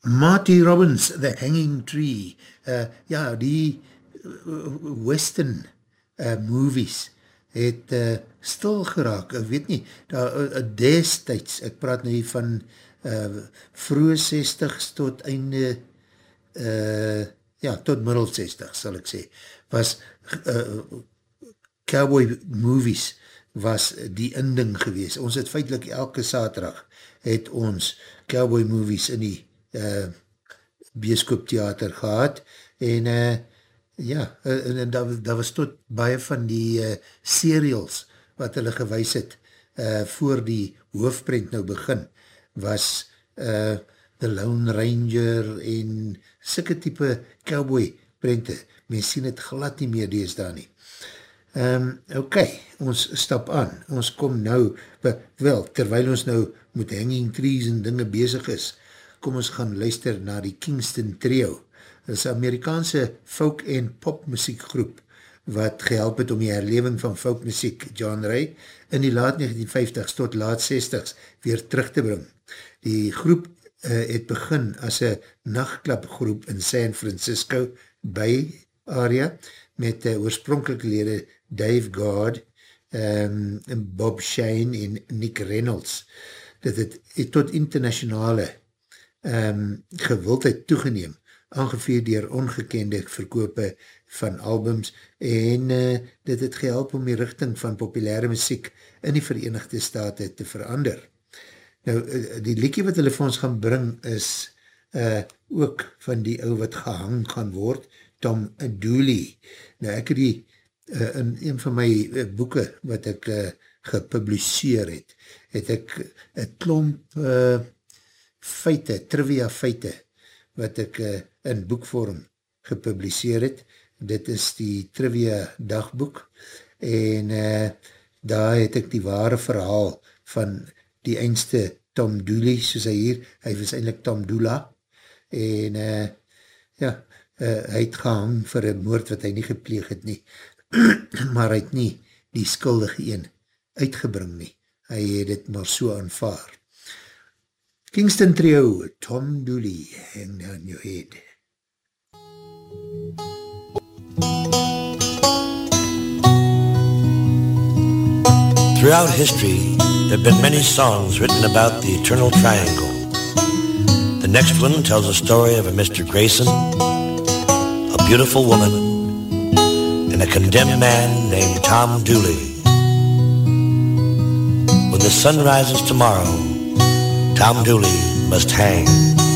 Marty Robbins, The Hanging Tree, ja, die western movies het stil geraak, ek weet nie, destijds, ek praat nou hier van vroege 60s tot einde, ja, tot middel 60 sal ek sê, was cowboy movies was die inding gewees. Ons het feitlik elke saterdag het ons cowboy movies in die bioskooptheater gehad en ja, en daar was tot baie van die serials wat hulle gewys het voor die hoofprent nou begin, was The Lone Ranger en sulke type cowboy prente. Mens sien het glad nie meer deesdae nie. Ok, ons stap aan. Ons kom nou, wel, terwyl ons nou met Hanging Trees en dinge bezig is, kom ons gaan luister na die Kingston Trio. Dit is 'n Amerikaanse folk en pop muziekgroep wat gehelp het om die herlewing van folk muziek genre in die laat 1950s tot laat 60s weer terug te bring. Die groep het begin as 'n nachtklapgroep in San Francisco Bay area met oorspronkelike lede Dave Gard, Bob Shane en Nick Reynolds. Dit het tot internationale gewildheid toegeneem, aangeveer dier ongekende verkope van albums en dit het gehelp om die rigting van populaire muziek in die Verenigde State te verander. Nou, die liedjie wat hulle vir ons gaan bring is ook van die ou wat gehang gaan word, Tom Dooley. Nou, ek het die in een van my boeke wat ek gepubliseer het ek een klomp feite, trivia feite, wat ek in boekvorm gepubliseer het. Dit is die trivia dagboek en daar het ek die ware verhaal van die eindste Tom Dooley, soos hy was eindelijk Tom Doola en ja, hy het gehang vir een moord wat hy nie gepleeg het nie, maar hy het nie die skuldige een uitgebring nie. Hy het dit maar so aanvaar. Kingston Trio, Tom Dooley, hang on your head. Throughout history, there have been many songs written about the Eternal Triangle. The next one tells a story of a Mr. Grayson, a beautiful woman, and a condemned man named Tom Dooley. When the sun rises tomorrow, Tom Dooley must hang.